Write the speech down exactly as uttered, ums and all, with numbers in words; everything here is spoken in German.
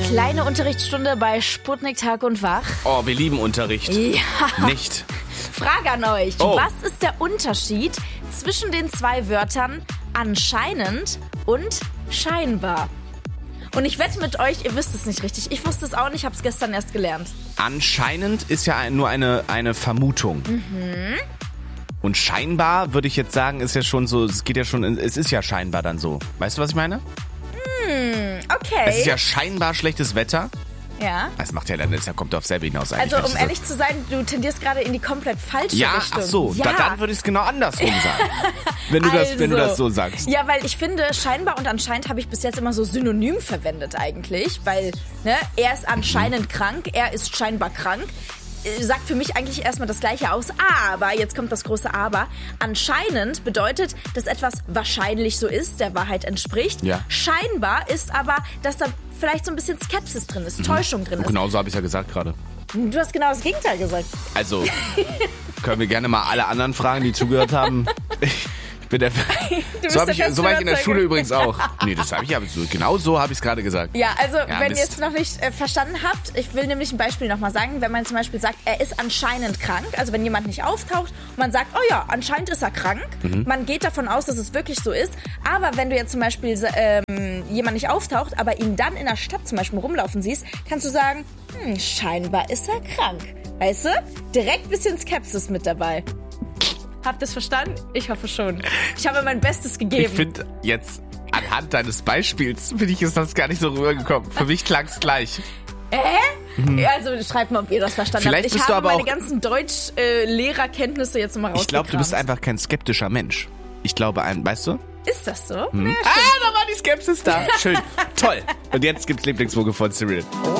Kleine Unterrichtsstunde bei Sputnik Tag und Wach. Oh, wir lieben Unterricht. Ja. Nicht. Frage an euch. Oh. Was ist der Unterschied zwischen den zwei Wörtern anscheinend und scheinbar? Und ich wette mit euch, ihr wisst es nicht richtig. Ich wusste es auch nicht, ich habe es gestern erst gelernt. Anscheinend ist ja nur eine, eine Vermutung. Mhm. Und scheinbar, würde ich jetzt sagen, ist ja schon so, es geht ja schon, es ist ja scheinbar dann so. Weißt du, was ich meine? Hm, okay. Es ist ja scheinbar schlechtes Wetter. Ja. Das macht ja dann, das kommt auf selbe hinaus eigentlich. Also um ehrlich zu sein, du tendierst gerade in die komplett falsche ja, Richtung. Ach so, ja, da, dann würde ich es genau andersrum sagen. wenn, du also, das, wenn du das so sagst. Ja, weil ich finde, scheinbar und anscheinend habe ich bis jetzt immer so synonym verwendet eigentlich. Weil, ne, er ist anscheinend mhm. krank, er ist scheinbar krank. Sagt für mich eigentlich erstmal das Gleiche aus, aber, jetzt kommt das große Aber, anscheinend bedeutet, dass etwas wahrscheinlich so ist, der Wahrheit entspricht. Ja. Scheinbar ist aber, dass da vielleicht so ein bisschen Skepsis drin ist, mhm. Täuschung drin ist. Genau so habe ich ja gesagt gerade. Du hast genau das Gegenteil gesagt. Also, können wir gerne mal alle anderen fragen, die zugehört haben. Ich bin der, so habe ich, so war ich in der Schule übrigens auch. Nee, das habe ich aber so, genau so habe ich es gerade gesagt. Ja, also ja, wenn Mist. ihr es noch nicht äh, verstanden habt, ich will nämlich ein Beispiel nochmal sagen, wenn man zum Beispiel sagt, er ist anscheinend krank, also wenn jemand nicht auftaucht und man sagt, oh ja, anscheinend ist er krank, mhm. man geht davon aus, dass es wirklich so ist, aber wenn du jetzt zum Beispiel ähm, jemand nicht auftaucht, aber ihn dann in der Stadt zum Beispiel rumlaufen siehst, kannst du sagen, hm, scheinbar ist er krank. Weißt du? Direkt ein bisschen Skepsis mit dabei. Habt ihr es verstanden? Ich hoffe schon. Ich habe mein Bestes gegeben. Ich finde jetzt, anhand deines Beispiels, finde ich, ist das gar nicht so rübergekommen. Für mich klang es gleich. Äh? Mhm. Also schreibt mal, ob ihr das verstanden Vielleicht habt. Ich bist habe du aber meine auch, ganzen Deutsch-Lehrerkenntnisse jetzt nochmal rausgekramt. Ich glaube, du bist einfach kein skeptischer Mensch. Ich glaube, ein, weißt du? Ist das so? Hm. Ja, ah, da war die Skepsis da. Schön. Toll. Und jetzt gibt's Lieblingswoche von Cyril.